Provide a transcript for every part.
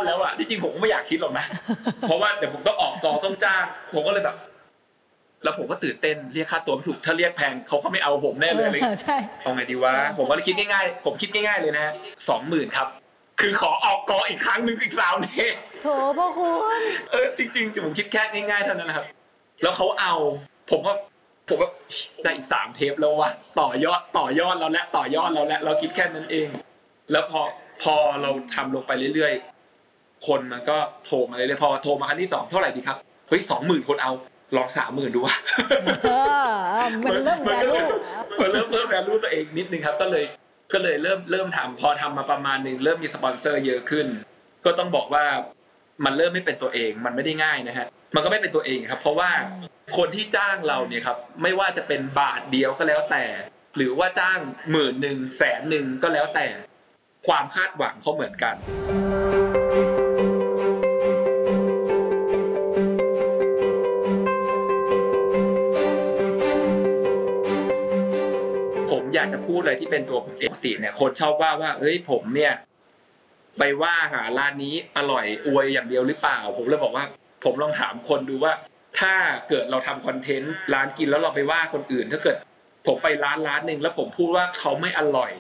ดแล้วอะที่จริงผมก็ไม่อยากคิดหรอกนะเพราะว่าเดี๋ยวผมต้องออกกองต้องจ้างผมก็เลยแบบแล้วผมก็ตื่นเต้นเรียกค่าตัวไม่ถูกถ้าเรียกแพงเขาก็ไม่เอาผมแน่เลยใช่เอาไงดีวะผมก็เลยคิดง่ายๆผมคิดง่ายๆเลยนะ 20,000 ครับคือขอออกกองอีกครั้งนึงอีก3 เทปโถพ่อคุณจริงๆผมคิดแค่ง่ายๆเท่านั้นนะครับแล้วเขาเอาผมก็ได้อีก3 เทปแล้ววะต่อยอดแล้วและต่อยอดแล้วและเราคิดแค่นั้นเองแล้วพอเราทำลงไปเรื่อยๆคนมันก็โทรมาเรื่อยๆพอโทรมาครั้งที่2เท่าไหร่ดีครับเฮ้ย 20,000 คนเอาลอง 30,000 ดูว่ะมันเริ่ม value เริ่ม value ตัวเองนิดนึงครับก็เลยเริ่มทำพอทำมาประมาณนึงเริ่มมีสปอนเซอร์เยอะขึ้นก็ต้องบอกว่ามันเริ่มไม่เป็นตัวเองมันไม่ได้ง่ายนะฮะมันก็ไม่เป็นตัวเองครับเพราะว่าคนที่จ้างเราเนี่ยครับไม่ว่าจะเป็นบาทเดียวก็แล้วแต่หรือว่าจ้าง10,000 100,000ก็แล้วแต่ความคาดหวังเขาเหมือนกันผมอยากจะพูดอะไรที่เป็นตัวผมเองปกติเนี่ยคนชอบว่าเอ้ยผมเนี่ยไปว่าหาร้านนี้อร่อยอวยอย่างเดียวหรือเปล่าผมเลยบอกว่าผมลองถามคนดูว่าถ้าเกิดเราทำคอนเทนต์ร้านกินแล้วเราไปว่าคนอื่นถ้าเกิดผมไปร้านนึงแล้วผมพูดว่าเขาไม่อร่อย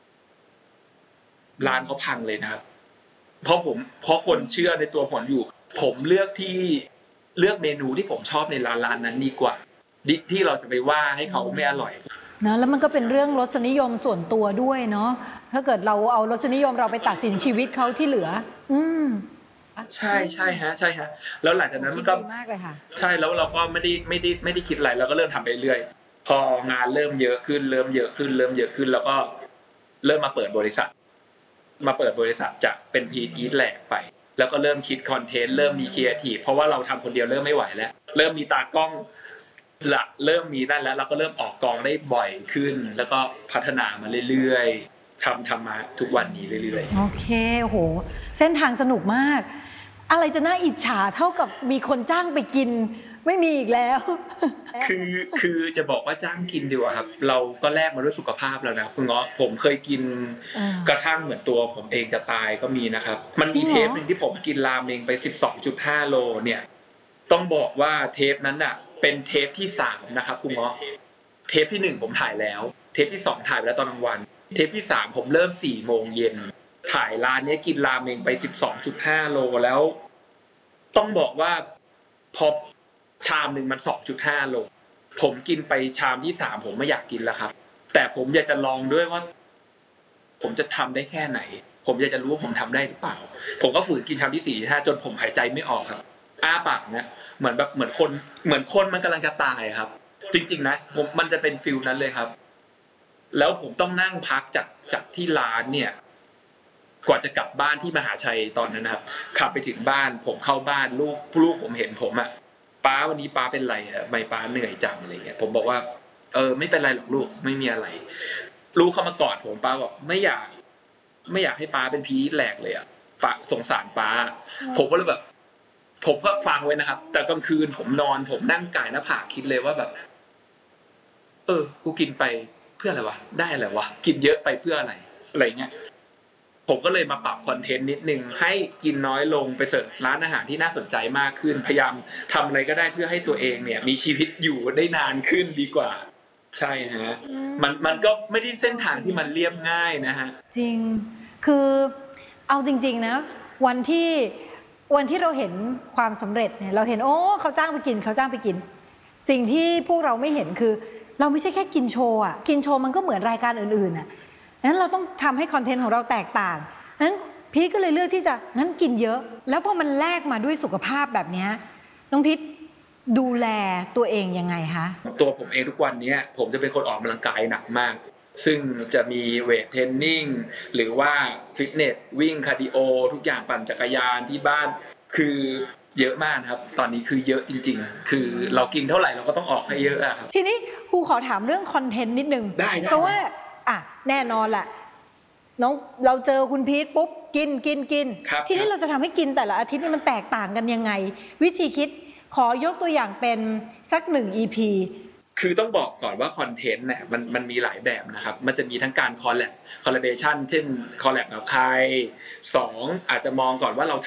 ร้านเขาพังเลยนะครับเพราะคนเชื่อในตัวผมอยู่ผมเลือกเมนูที่ผมชอบในร้านนั้นดีกว่าที่เราจะไปว่าให้เขาไม่อร่อยนะแล้วมันก็เป็นเรื่องรสนิยมส่วนตัวด้วยเนาะถ้าเกิดเราเอารสนิยมเราไปตัดสินชีวิตเขาที่เหลือใช่ฮะแล้วหลังจากนั้นมันก็ดีมากเลยค่ะใช่แล้วเราก็ไม่ได้คิดอะไรเราก็เริ่มทำไปเรื่อยพองานเริ่มเยอะขึ้นแล้วก็เริ่มมาเปิดบริษัทจะเป็นพีทอีทแหลกไปแล้วก็เริ่มคิดคอนเทนต์เริ่มมีครีเอทีฟเพราะว่าเราทำคนเดียวเริ่มไม่ไหวแล้วเริ่มมีตากล้องละเริ่มมีนั่นแล้วเราก็เริ่มออกกองได้บ่อยขึ้นแล้วก็พัฒนามาเรื่อยๆทำมาทุกวันนี้เรื่อยๆโอเคโหเส้นทางสนุกมากอะไรจะน่าอิจฉาเท่ากับมีคนจ้างไปกินไม่มีอีกแล้วคือจะบอกว่าจ้างกินดีกว่าครับเราก็แลกมาด้วยสุขภาพแล้วนะคุณเงาะผมเคยกินกระทั่งเหมือนตัวผมเองจะตายก็มีนะครับมันมีเทปนึงที่ผมกินราเมงไป 12.5 โลเนี่ยต้องบอกว่าเทปนั้นน่ะเป็นเทปที่3นะครับคุณเงาะเทปที่1ผมถ่ายแล้วเทปที่2ถ่ายไปแล้วตอนกลางวันเทปที่3ผมเริ่ม 4 โมงเย็นถ่ายร้านนี้กินราเมงไป 12.5 โลแล้วต้องบอกว่าพอชามนึงมัน 2.5 โลผมกินไปชามที่3ผมไม่อยากกินแล้วครับแต่ผมอยากจะลองด้วยว่าผมจะทำได้แค่ไหนผมอยากจะรู้ว่าผมทำได้หรือเปล่าผมก็ฝืนกินชามที่4 5จนผมหายใจไม่ออกครับอ้าปากนะเหมือนคนมันกำลังจะตายครับจริงๆนะมันจะเป็นฟีลนั้นเลยครับแล้วผมต้องนั่งพักจากที่ร้านเนี่ยกว่าจะกลับบ้านที่มหาชัยตอนนั้นนะครับขับไปถึงบ้านผมเข้าบ้านลูกผมเห็นผมอ่ะป้าวันนี้ป้าเป็นไรอ่ะไม่ป้าเหนื่อยจังอะไรเงี้ยผมบอกว่าไม่เป็นไรหรอกลูกไม่มีอะไรลูกเข้ามากอดผมป้าบอกไม่อยากให้ป้าเป็นพีทแหลกเลยอ่ะป้าสงสารป้าผมก็เลยแบบผมก็ฟังไว้นะครับแต่กลางคืนผมนอนผมนั่งก่ายหน้าผากคิดเลยว่าแบบกูกินไปเพื่ออะไรวะได้อะไรวะกินเยอะไปเพื่ออะไรเงี้ยผมก็เลยมาปรับคอนเทนต์นิดนึงให้กินน้อยลงไปเสิร์ฟร้านอาหารที่น่าสนใจมากขึ้นพยายามทำอะไรก็ได้เพื่อให้ตัวเองเนี่ยมีชีวิตอยู่ได้นานขึ้นดีกว่าใช่ฮะมันก็ไม่ได้เส้นทางที่มันเรียบง่ายนะฮะจริงคือเอาจริงๆนะวันที่เราเห็นความสำเร็จเนี่ยเราเห็นเขาจ้างไปกินสิ่งที่พวกเราไม่เห็นคือเราไม่ใช่แค่กินโชว์อ่ะกินโชว์มันก็เหมือนรายการอื่นๆอ่ะนั้นเราต้องทำให้คอนเทนต์ของเราแตกต่างนั้นพีทก็เลยเลือกที่จะงั้นกินเยอะแล้วพอมันแลกมาด้วยสุขภาพแบบนี้น้องพีทดูแลตัวเองยังไงคะตัวผมเองทุกวันนี้ผมจะเป็นคนออกกำลังกายหนักมากซึ่งจะมีเวทเทรนนิ่งหรือว่าฟิตเนสวิ่งคาร์ดิโอทุกอย่างปั่นจักรยานที่บ้านคือเยอะมากครับตอนนี้คือเยอะจริงๆคือเรากินเท่าไหร่เราก็ต้องออกให้เยอะครับทีนี้ครูขอถามเรื่องคอนเทนต์นิดนึงเพราะว่าแน่นอนแหละน้องเราเจอคุณพีทปุ๊บกินทีนี้เราจะทำให้กินแต่ละอาทิตย์นี่มันแตกต่างกันยังไงวิธีคิดขอยกตัวอย่างเป็นสัก1 EP คือต้องบอกก่อนว่าคอนเทนต์เนี่ยมันมีหลายแบบนะครับมันจะมีทั้งการคอลแลบชั่นเช่นคอลแลบกับใคร2อาจจะมองก่อนว่าเรา